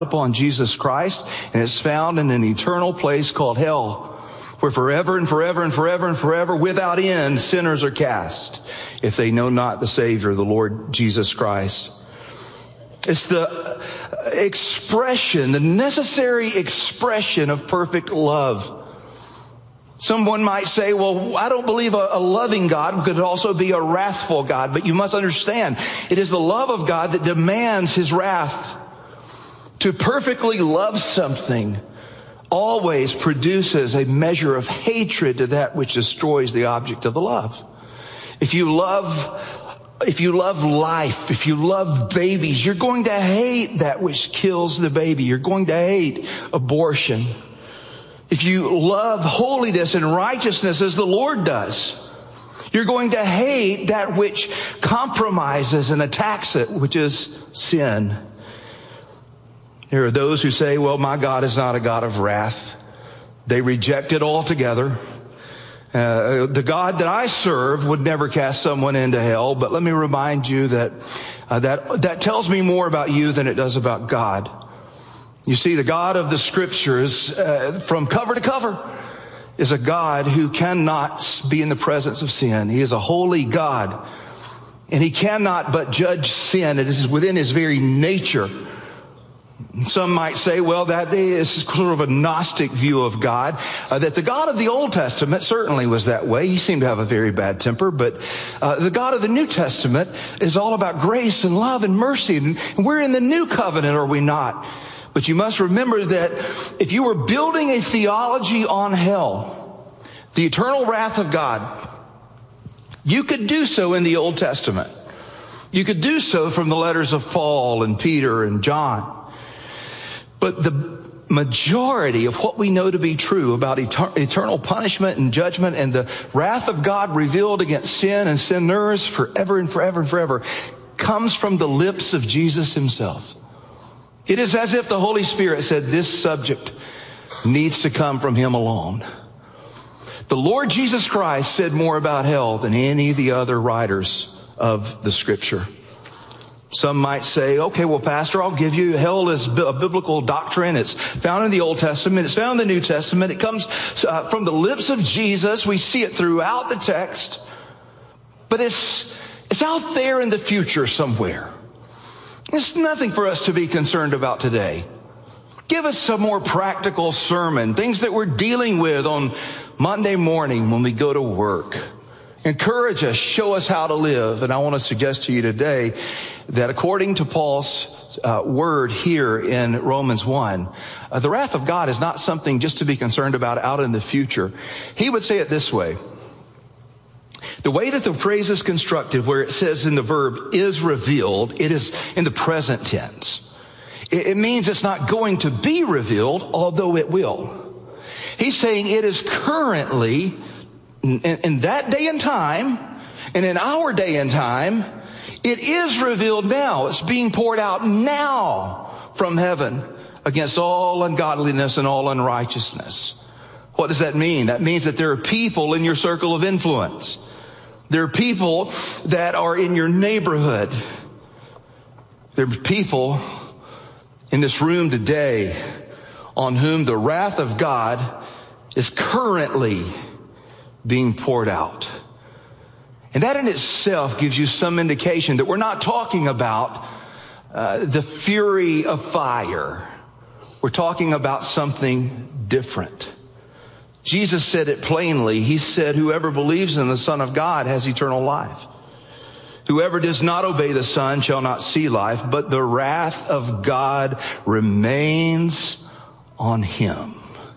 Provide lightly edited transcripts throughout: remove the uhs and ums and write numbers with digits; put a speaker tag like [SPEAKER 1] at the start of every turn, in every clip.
[SPEAKER 1] upon Jesus Christ, and it's found in an eternal place called hell, where forever and forever and forever and forever, without end, sinners are cast, if they know not the Savior, the Lord Jesus Christ. It's the expression, the necessary expression of perfect love. Someone might say, well, I don't believe a loving God could also be a wrathful God. But you must understand, it is the love of God that demands his wrath. To perfectly love something always produces a measure of hatred to that which destroys the object of the love. If you love life, if you love babies, you're going to hate that which kills the baby. You're going to hate abortion. If you love holiness and righteousness as the Lord does, you're going to hate that which compromises and attacks it, which is sin. There are those who say, well, my God is not a God of wrath. They reject it altogether. The God that I serve would never cast someone into hell. But let me remind you that tells me more about you than it does about God. You see, the God of the Scriptures, from cover to cover, is a God who cannot be in the presence of sin. He is a holy God, and he cannot but judge sin. It is within his very nature. Some might say, well, that is sort of a Gnostic view of God, that the God of the Old Testament certainly was that way. He seemed to have a very bad temper, but the God of the New Testament is all about grace and love and mercy, and we're in the new covenant, are we not? But you must remember that if you were building a theology on hell, the eternal wrath of God, you could do so in the Old Testament. You could do so from the letters of Paul and Peter and John. But the majority of what we know to be true about eternal punishment and judgment and the wrath of God revealed against sin and sinners forever and forever and forever comes from the lips of Jesus himself. It is as if the Holy Spirit said this subject needs to come from him alone. The Lord Jesus Christ said more about hell than any of the other writers of the Scripture. Some might say, okay, well, Pastor, I'll give you hell is a biblical doctrine. It's found in the Old Testament. It's found in the New Testament. It comes from the lips of Jesus. We see it throughout the text. But it's out there in the future somewhere. It's nothing for us to be concerned about today. Give us some more practical sermon, things that we're dealing with on Monday morning when we go to work. Encourage us, show us how to live. And I want to suggest to you today that according to Paul's word here in Romans 1, the wrath of God is not something just to be concerned about out in the future. He would say it this way. The way that the phrase is constructed, where it says in the verb is revealed, it is in the present tense. It means it's not going to be revealed, although it will. He's saying it is currently, in that day and time, and in our day and time, it is revealed now. It's being poured out now from heaven against all ungodliness and all unrighteousness. What does that mean? That means that there are people in your circle of influence. There are people that are in your neighborhood. There are people in this room today on whom the wrath of God is currently being poured out. And that in itself gives you some indication that we're not talking about the fury of fire. We're talking about something different. Jesus said it plainly. He said, whoever believes in the Son of God has eternal life. Whoever does not obey the Son shall not see life, but the wrath of God remains on him.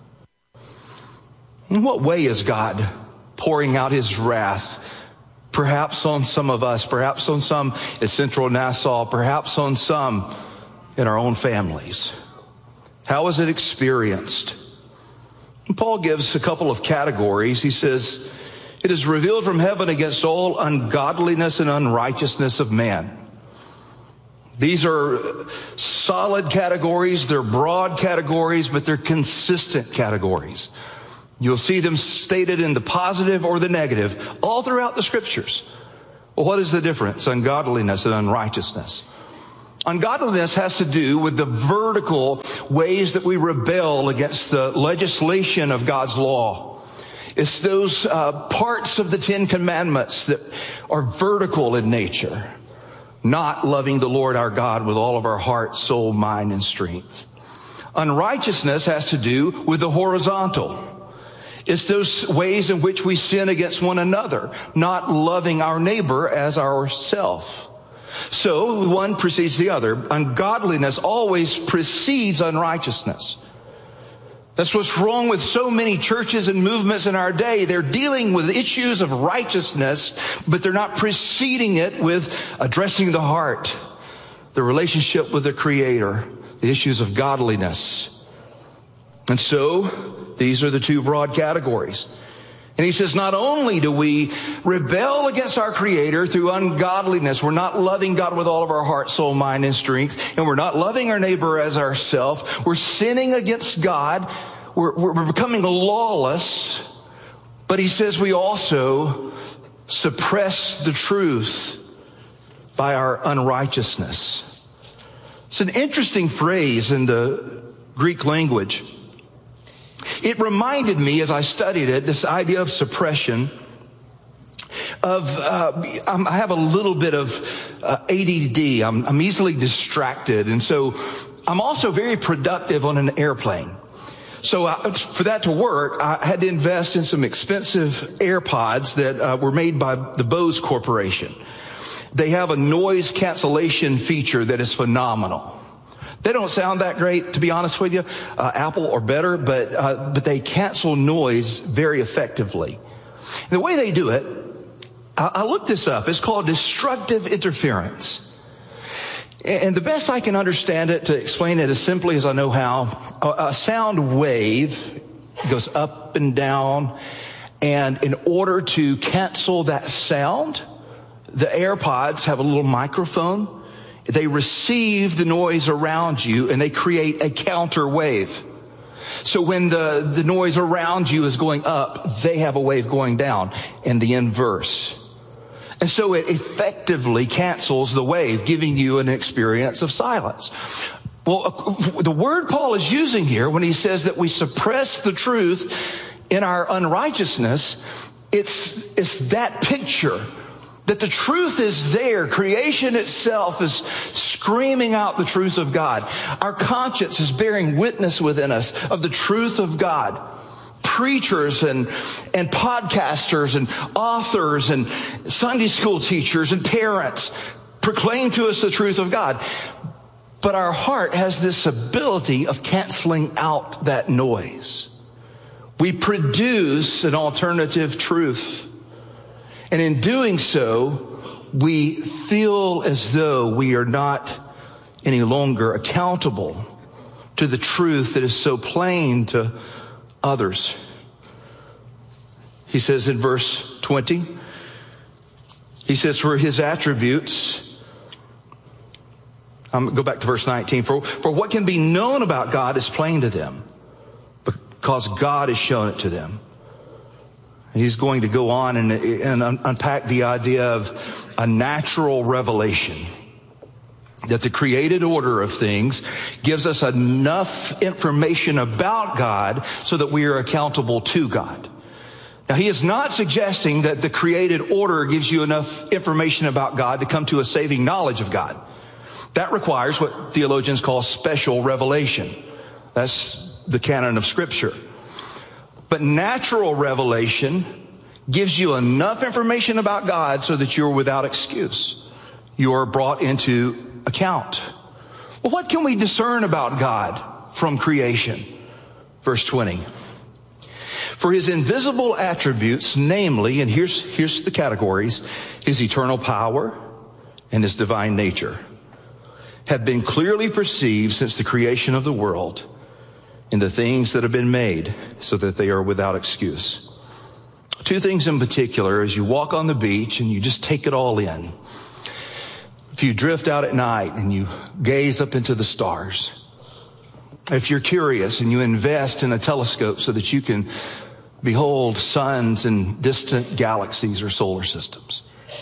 [SPEAKER 1] In what way is God pouring out his wrath? Perhaps on some of us, perhaps on some at Central Nassau, perhaps on some in our own families. How is it experienced? And Paul gives a couple of categories. He says, it is revealed from heaven against all ungodliness and unrighteousness of man. These are solid categories. They're broad categories, but they're consistent categories. You'll see them stated in the positive or the negative all throughout the Scriptures. Well, what is the difference? Ungodliness and unrighteousness. Ungodliness has to do with the vertical ways that we rebel against the legislation of God's law. It's those parts of the Ten Commandments that are vertical in nature, not loving the Lord our God with all of our heart, soul, mind, and strength. Unrighteousness has to do with the horizontal. It's those ways in which we sin against one another, not loving our neighbor as ourself. So one precedes the other. Ungodliness always precedes unrighteousness. That's what's wrong with so many churches and movements in our day. They're dealing with issues of righteousness, but they're not preceding it with addressing the heart, the relationship with the Creator, the issues of godliness. And so these are the two broad categories. And he says, not only do we rebel against our Creator through ungodliness, we're not loving God with all of our heart, soul, mind, and strength, and we're not loving our neighbor as ourselves. We're sinning against God. We're becoming lawless. But he says we also suppress the truth by our unrighteousness. It's an interesting phrase in the Greek language. It reminded me as I studied it, this idea of suppression of, I have a little bit of ADD. I'm easily distracted. And so I'm also very productive on an airplane. So for that to work, I had to invest in some expensive AirPods that were made by the Bose Corporation. They have a noise cancellation feature that is phenomenal. They don't sound that great, to be honest with you, Apple or better, but they cancel noise very effectively. And the way they do it, I looked this up. It's called destructive interference. And the best I can understand it, to explain it as simply as I know how, a sound wave goes up and down, and in order to cancel that sound, the AirPods have a little microphone. They receive the noise around you and they create a counter wave. So when the noise around you is going up, they have a wave going down, and the inverse. And so it effectively cancels the wave, giving you an experience of silence. Well, the word Paul is using here when he says that we suppress the truth in our unrighteousness, it's that picture. That the truth is there. Creation itself is screaming out the truth of God. Our conscience is bearing witness within us of the truth of God. Preachers and podcasters and authors and Sunday school teachers and parents proclaim to us the truth of God. But our heart has this ability of canceling out that noise. We produce an alternative truth. And in doing so, we feel as though we are not any longer accountable to the truth that is so plain to others. He says in verse 20, he says, for his attributes, go back to verse 19, for what can be known about God is plain to them, because God has shown it to them. He's going to go on and unpack the idea of a natural revelation. That the created order of things gives us enough information about God so that we are accountable to God. Now, he is not suggesting that the created order gives you enough information about God to come to a saving knowledge of God. That requires what theologians call special revelation. That's the canon of Scripture. But natural revelation gives you enough information about God so that you're without excuse. You are brought into account. Well, what can we discern about God from creation? Verse 20. For his invisible attributes, namely, and here's the categories, his eternal power and his divine nature, have been clearly perceived since the creation of the world in the things that have been made, so that they are without excuse. Two things in particular as you walk on the beach and you just take it all in. If you drift out at night and you gaze up into the stars, if you're curious and you invest in a telescope so that you can behold suns and distant galaxies or solar systems,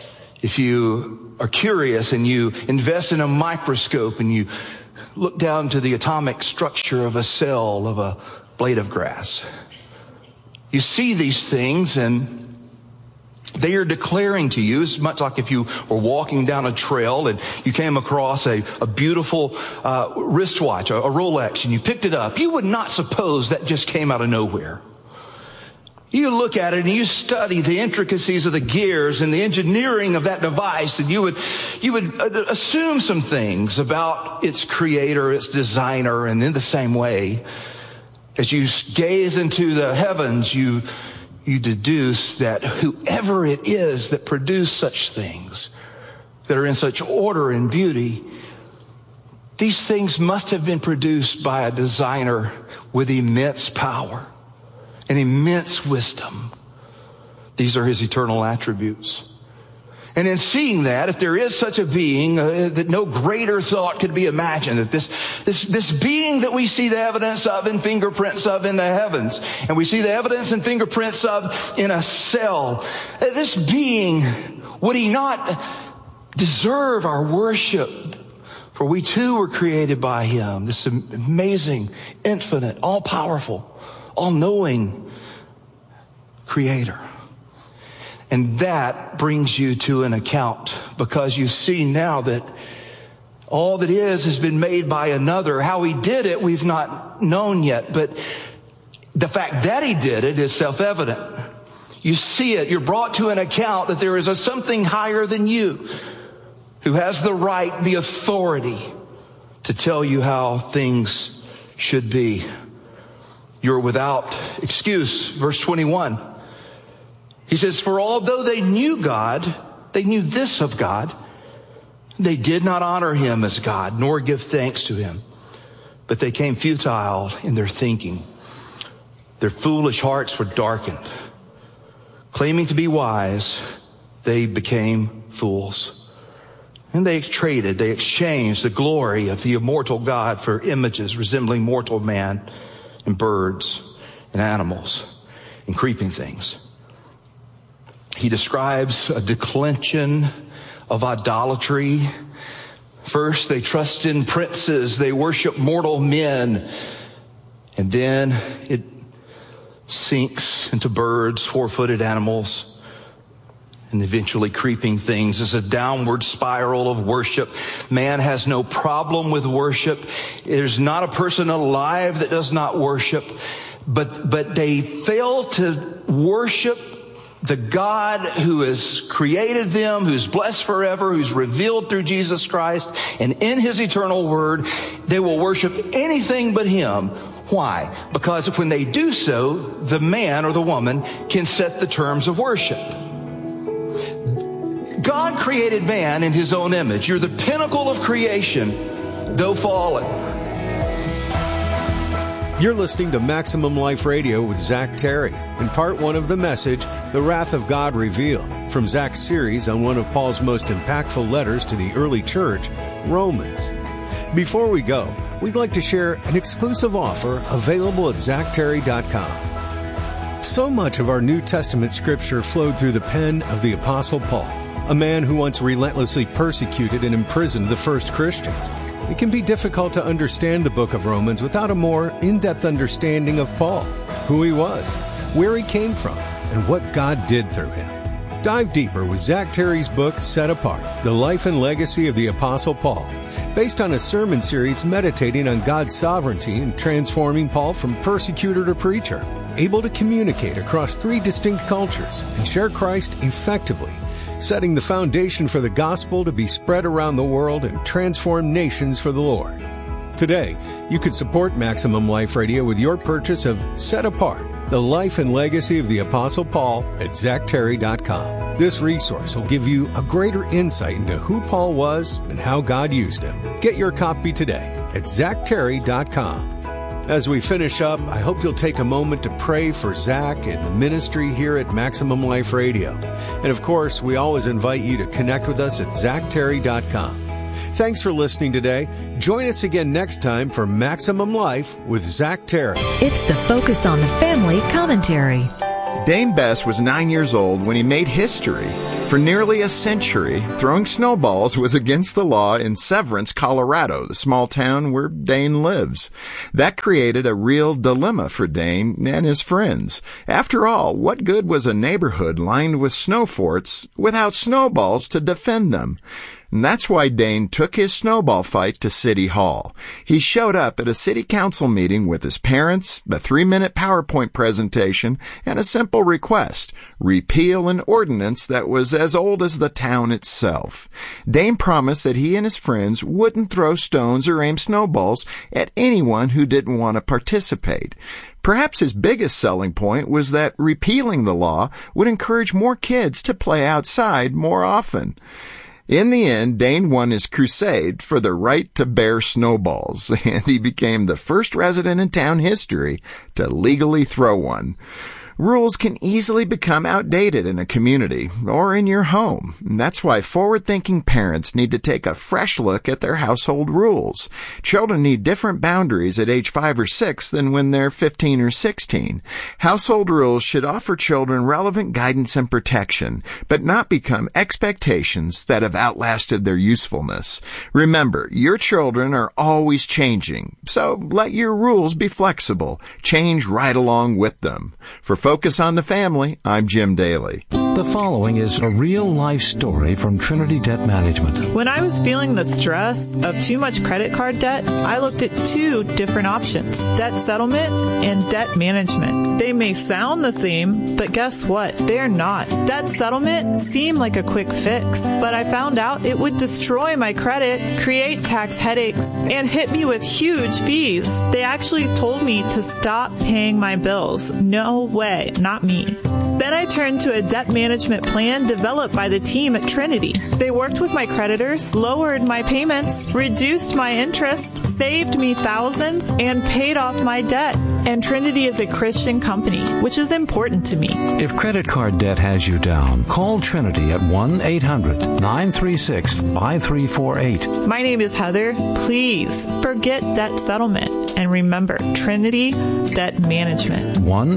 [SPEAKER 1] If you are curious and you invest in a microscope and you look down to the atomic structure of a cell of a blade of grass, you see these things and they are declaring to you, it's much like if you were walking down a trail and you came across a beautiful wristwatch, a Rolex, and you picked it up. You would not suppose that just came out of nowhere. You look at it and you study the intricacies of the gears and the engineering of that device, and you would assume some things about its creator, its designer, and in the same way, as you gaze into the heavens, you deduce that whoever it is that produced such things that are in such order and beauty, these things must have been produced by a designer with immense power and immense wisdom. These are his eternal attributes. And in seeing that, if there is such a being, that no greater thought could be imagined, that this being that we see the evidence of and fingerprints of in the heavens, and we see the evidence and fingerprints of in a cell, this being, would he not deserve our worship? For we too were created by him, this amazing, infinite, all-powerful, all-knowing creator. And that brings you to an account, because you see now that all that is has been made by another. How he did it, we've not known yet, but the fact that he did it is self-evident. You see it, you're brought to an account that there is a something higher than you who has the right, the authority to tell you how things should be. You're without excuse. Verse 21. He says, for although they knew God, they knew this of God, they did not honor him as God, nor give thanks to him. But they became futile in their thinking. Their foolish hearts were darkened. Claiming to be wise, they became fools. And they exchanged the glory of the immortal God for images resembling mortal man and birds and animals and creeping things. He describes a declension of idolatry. First, they trust in princes. They worship mortal men. And then it sinks into birds, four-footed animals, and eventually creeping things. It's a downward spiral of worship. Man has no problem with worship. There's not a person alive that does not worship. But they fail to worship the God who has created them, who's blessed forever, who's revealed through Jesus Christ, and in his eternal word, they will worship anything but him. Why? Because when they do so, the man or the woman can set the terms of worship. God created man in his own image. You're the pinnacle of creation, though fallen.
[SPEAKER 2] You're listening to Maximum Life Radio with Zach Terry, in part one of the message, The Wrath of God Revealed, from Zach's series on one of Paul's most impactful letters to the early church, Romans. Before we go, we'd like to share an exclusive offer available at ZachTerry.com. So much of our New Testament scripture flowed through the pen of the Apostle Paul, a man who once relentlessly persecuted and imprisoned the first Christians. It can be difficult to understand the book of Romans without a more in-depth understanding of Paul, who he was, where he came from, and what God did through him. Dive deeper with Zach Terry's book, Set Apart, The Life and Legacy of the Apostle Paul, based on a sermon series meditating on God's sovereignty and transforming Paul from persecutor to preacher, able to communicate across 3 distinct cultures and share Christ effectively, setting the foundation for the gospel to be spread around the world and transform nations for the Lord. Today, you could support Maximum Life Radio with your purchase of Set Apart, The Life and Legacy of the Apostle Paul at ZachTerry.com. This resource will give you a greater insight into who Paul was and how God used him. Get your copy today at ZachTerry.com. As we finish up, I hope you'll take a moment to pray for Zach and the ministry here at Maximum Life Radio. And of course, we always invite you to connect with us at ZachTerry.com. Thanks for listening today. Join us again next time for Maximum Life with Zach Terry.
[SPEAKER 3] It's the Focus on the Family commentary.
[SPEAKER 4] Dane Bess was 9 years old when he made history
[SPEAKER 3] For nearly a century, throwing snowballs was against the law in Severance, Colorado, the small town where Dane lives. That created a real dilemma for Dane and his friends. After all, what good was a neighborhood lined with snow forts without snowballs to defend them? And that's why Dane took his snowball fight to City Hall. He showed up at a city council meeting with his parents, a 3-minute PowerPoint presentation, and a simple request: repeal an ordinance that was as old as the town itself. Dane promised that he and his friends wouldn't throw stones or aim snowballs at anyone who didn't want to participate. Perhaps his biggest selling point was that repealing the law would encourage more kids to play outside more often. In the end, Dane won his crusade for the right to bear snowballs, and he became the first resident in town history to legally throw one. Rules can easily become outdated in a community or in your home. And that's why forward-thinking parents need to take a fresh look at their household rules. Children need different boundaries at age 5 or 6 than when they're 15 or 16. Household rules should offer children relevant guidance and protection, but not become expectations that have outlasted their usefulness. Remember, your children are always changing, so let your rules be flexible. Change right along with them. For Focus on the Family, I'm Jim Daly.
[SPEAKER 4] The following is a real-life story from Trinity Debt Management.
[SPEAKER 5] When I was feeling the stress of too much credit card debt, I looked at 2 different options: debt settlement and debt management. They may sound the same, but guess what? They're not. Debt settlement seemed like a quick fix, but I found out it would destroy my credit, create tax headaches, and hit me with huge fees. They actually told me to stop paying my bills. No way, not me. Then I turned to a debt management plan developed by the team at Trinity. They worked with my creditors, lowered my payments, reduced my interest, saved me thousands, and paid off my debt. And Trinity is a Christian company, which is important to me.
[SPEAKER 4] If credit card debt has you down, call Trinity at 1-800-936-5348.
[SPEAKER 5] My name is Heather. Please forget debt settlement and remember Trinity Debt Management.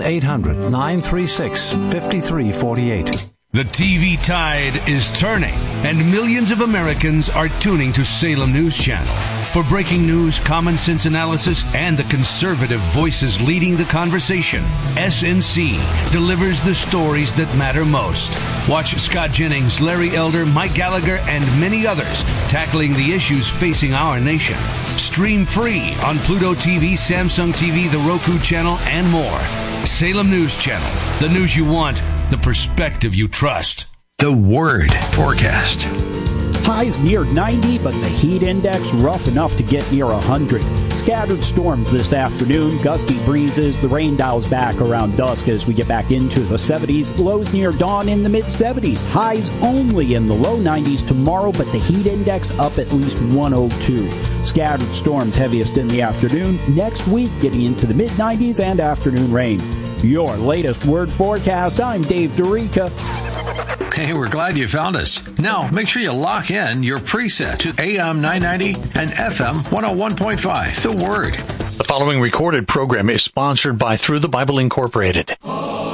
[SPEAKER 4] 1-800-936-5348.
[SPEAKER 6] The TV tide is turning, and millions of Americans are tuning to Salem News Channel. For breaking news, common sense analysis, and the conservative voices leading the conversation, SNC delivers the stories that matter most. Watch Scott Jennings, Larry Elder, Mike Gallagher, and many others tackling the issues facing our nation. Stream free on Pluto TV, Samsung TV, the Roku channel, and more. Salem News Channel. The news you want, the perspective you trust.
[SPEAKER 7] The Word forecast.
[SPEAKER 8] Highs near 90, but the heat index rough enough to get near 100. Scattered storms this afternoon, gusty breezes. The rain dials back around dusk as we get back into the 70s. Lows near dawn in the mid-70s. Highs only in the low 90s tomorrow, but the heat index up at least 102. Scattered storms heaviest in the afternoon. Next week, getting into the mid-90s and afternoon rain. Your latest Word forecast. I'm Dave Dorica.
[SPEAKER 7] Hey, we're glad you found us. Now, make sure you lock in your preset to AM 990 and FM 101.5. The Word.
[SPEAKER 9] The following recorded program is sponsored by Through the Bible Incorporated.